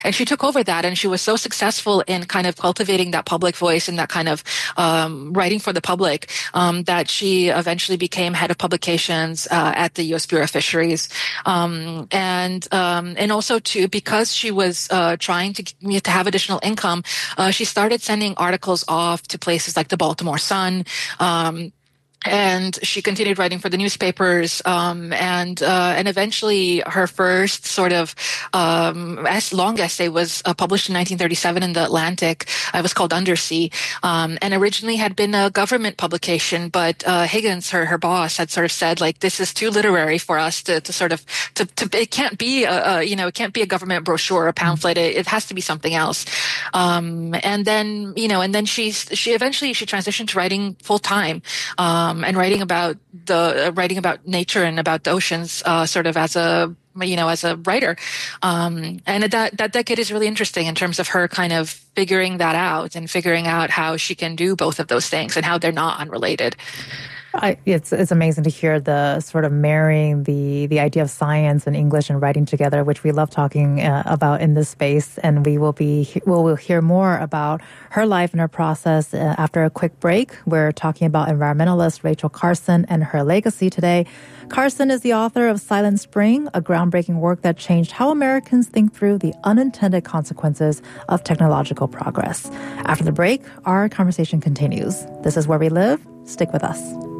And she took over that, and she was so successful in kind of cultivating that public voice and that kind of writing for the public that she eventually became head of publications at the U.S. Bureau of Fisheries. And also too, because she was trying to have additional income, she started sending articles off to places like the Baltimore Sun. And she continued writing for the newspapers, and eventually her first sort of long essay was published in 1937 in the Atlantic. It was called Undersea, and originally had been a government publication, but Higgins, her boss, had sort of said, like, this is too literary for us to it can't be it can't be a government brochure or a pamphlet. It has to be something else. And then she eventually transitioned to writing full time. And writing about nature and about the oceans, sort of as a writer. And that decade is really interesting in terms of her kind of figuring that out and figuring out how she can do both of those things and how they're not unrelated. It's amazing to hear the sort of marrying the idea of science and English and writing together, which we love talking about in this space. And we'll hear more about her life and her process after a quick break. We're talking about environmentalist Rachel Carson and her legacy today. Carson is the author of Silent Spring, a groundbreaking work that changed how Americans think through the unintended consequences of technological progress. After the break, our conversation continues. This is Where We Live. Stick with us.